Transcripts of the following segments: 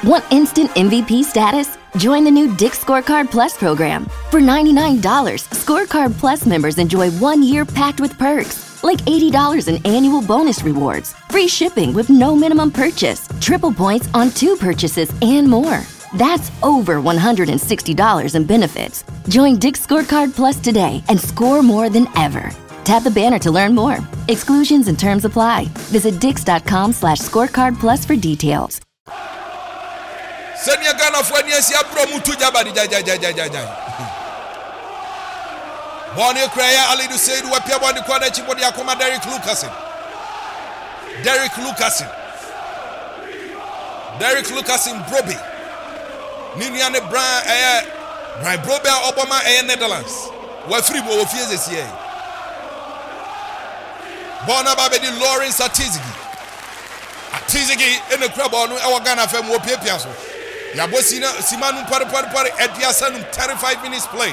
Want instant MVP status? Join the new Dick's Scorecard Plus program. For $99, Scorecard Plus members enjoy 1 year packed with perks, like $80 in annual bonus rewards, free shipping with no minimum purchase, triple points on 2 purchases, and more. That's over $160 in benefits. Join Dick's Scorecard Plus today and score more than ever. Tap the banner to learn more. Exclusions and terms apply. Visit dix.com/scorecard plus for details. Senya Ghana for niasi abro mutu jabadi jai. Boni kraya Ali do say we pia boni kwa na chibodi akoma Derek Lucasen. Broby. Niniane Brian Broby Obama Netherlands. We free bo ofie sie. Bona babedi Lawrence Atizigi in the crab on our Ghana fam wo pia so. Yabosina Simanu pare Ediasanum 35 minutes played.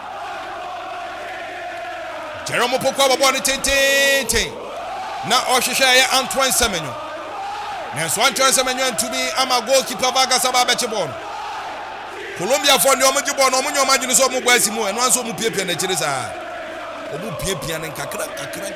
Jerome Pokwa boni ten. Na Oshishaya Antoine Semenyo. Nanso Antoine Semenyo to be ama goalkeeper baga saba chebon. Colombia for no mujibon no munyo majinu so mu boasi mu eno anso mu pia na chire sa. Obu pia na kakra.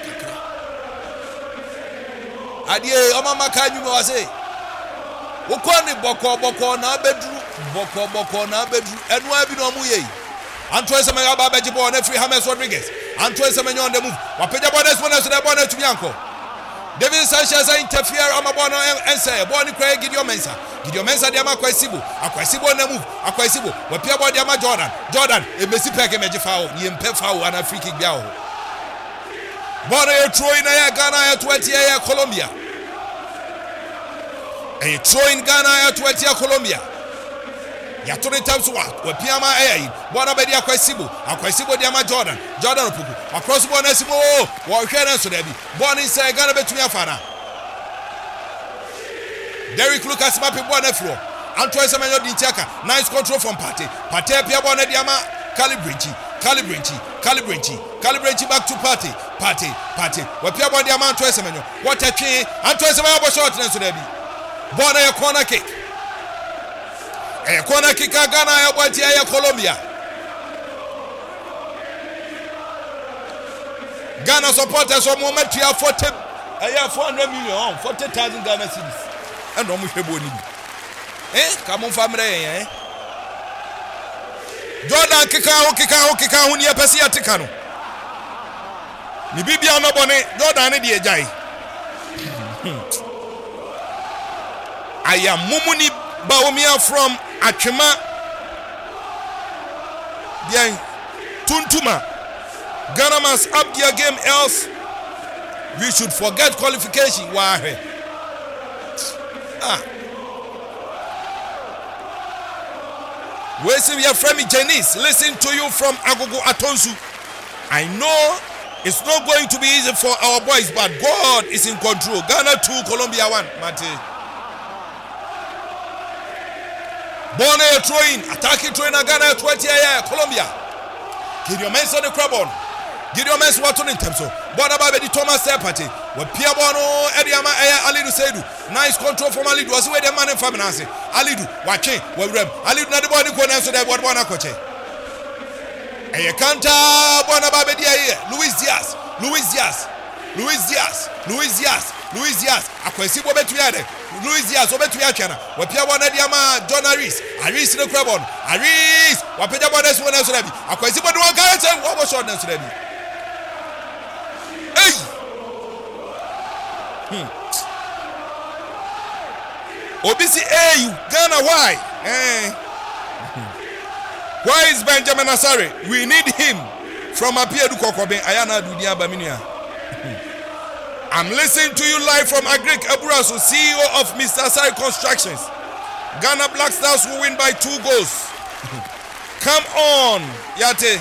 Adie omama kanyu me wase. Wokoni boko na bedru enu abi no mu ye. Antoine Semenyo ba bejibo na free James Rodriguez. Antoine Semenyo on the move. Wapeja bonus so the bonus to Bianco. David Sanchez interfere amabono ense. Boni kray Gideon Mensah de amakwasibo na move. Akwasibo. Wapia bodi ama Jordan. E Messi peke meji foul. Yempe foul and a free kick bia ho. Boni e throw in ya Ghana 20 ya Colombia. A throw in Ghana 20 ya Colombia. Ya tore times what? We piama bona bedi akwasibo di ama Jordan opoku across bona simo wo hwere so da bi bona inside Ghana betumi afana Derek Lucas mapi bona fro Antoine Semenyo di ntiaka nice control from Partey pia bona di ama Calibrenchi back to Partey we pia bona di ama Antoine Semenyo what a twi Antoine Semenyo bo short na so da bi bona a corner kick. Corner kick Ghana ya bwati ya Colombia. Ghana supporters so moment ya 400 million 40,000 Ghana cedis. And omo hwebo ni bi. Come family Jordan kika ho ni apese ya tika no. Ni bibia no bone Jordan ne de ejai. Aya mumuni Baumia from Achema bien Tuntuma. Ghana must up their game, else we should forget qualification. Why? Where see your friend Janice? Listen to you from Agogo Atonsu. I know it's not going to be easy for our boys, but God is in control. Ghana 2, Colombia 1. Mate. Born a throwing, attacking throwing Ghana 20 Colombia. Gideon Mensah the crab on. Gideon Mensah what on in terms of Bonaba the Thomas Party. When Pierre Bono, Ediama Alidu Sedu. Nice control from Alidu. Was where the man in Faminance. Alidu, watching, well rem. Alidu not the body could answer that what one coche. And you can't Bonaba here. Luis Diaz. Akwesibo betuyade. Luis Diaz obetuyachana. Wapia wana diama John Aris no crabon. Aris wapeja bwana so na so dabi. Akwesibo do waka say wo shot na so dabi. Hey. Obisi Ghana why? Why is Benjamin Asare? We need him from Apia du Kokobe Ayana Dudia Baminia. I'm listening to you live from Agric Aburasu, CEO of Mr. Asare Constructions. Ghana Black Stars will win by 2 goals. Come on, Yate.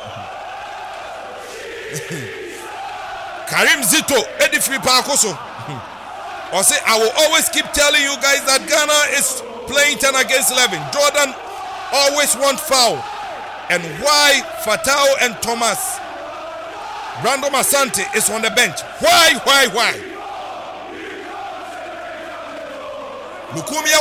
Karim Zito, Eddie Free Parkoso. Or say, I will always keep telling you guys that Ghana is playing 10 against 11. Jordan always want foul. And why Fatao and Thomas Brandon Asante is on the bench? Why? Lukumia